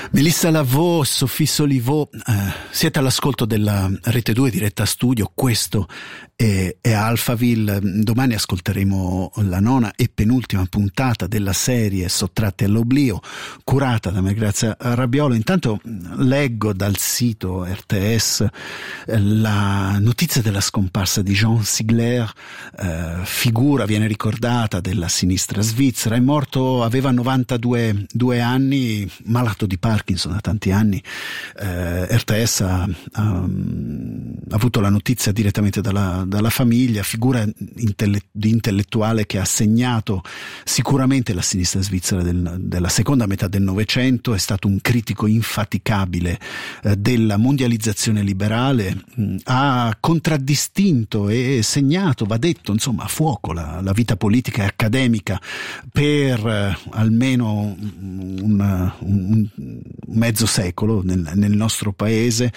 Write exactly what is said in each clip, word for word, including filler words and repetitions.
Melissa Lavaux, Sophie Soliveau, eh, siete all'ascolto della Rete due Diretta Studio, questo è, è Alphaville. Domani ascolteremo la nona e penultima puntata della serie Sottratti all'oblio, curata da Grazia Rabiolo. Intanto leggo dal sito R T S la notizia della scomparsa di Jean Sigler, eh, figura, viene ricordata, della sinistra svizzera. È morto, aveva novantadue due anni, malato di Parkinson da tanti anni. eh, R T S ha, ha, ha avuto la notizia direttamente dalla, dalla famiglia, figura intelle, di intellettuale che ha segnato sicuramente la sinistra svizzera del, della seconda metà del Novecento. È stato un critico infaticabile eh, della mondializzazione liberale, mh, ha contraddistinto e segnato, va detto, insomma, a fuoco la, la vita politica e accademica per eh, almeno un, un, un mezzo secolo nel, nel nostro paese.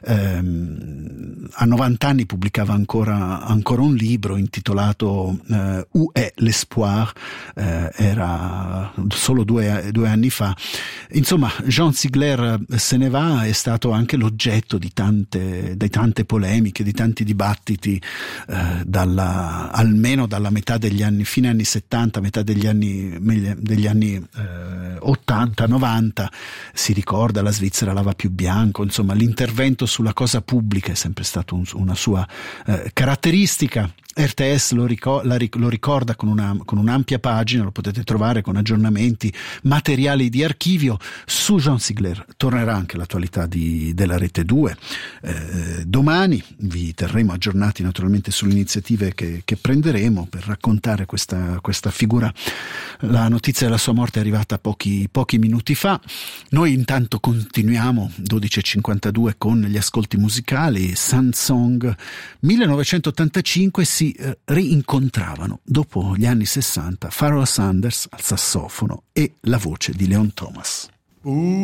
ehm, a novanta anni pubblicava ancora, ancora un libro intitolato eh, Où est l'espoir, eh, era solo due, due anni fa. Insomma, Jean Sigler se ne va, è stato anche l'oggetto di tante, di tante polemiche, di tanti dibattiti, eh, dalla, almeno dalla metà degli anni, fine anni settanta, metà degli anni, degli anni eh, ottanta novanta. Si ricorda la Svizzera lava più bianco, insomma l'intervento sulla cosa pubblica è sempre stato un, una sua eh, caratteristica. R T S lo, ricor- la, lo ricorda con, una, con un'ampia pagina, lo potete trovare con aggiornamenti, materiali di archivio. Su Jean Sigler tornerà anche l'attualità di, della Rete due. Eh, domani vi terremo aggiornati naturalmente sulle iniziative che, che prenderemo per raccontare questa, questa figura. La notizia della sua morte è arrivata pochi, pochi minuti fa. Noi intanto continuiamo, dodici e cinquantadue, con gli ascolti musicali. Sun Song millenovecentottantacinque. Si rincontravano dopo gli anni sessanta Pharoah Sanders al sassofono e la voce di Leon Thomas.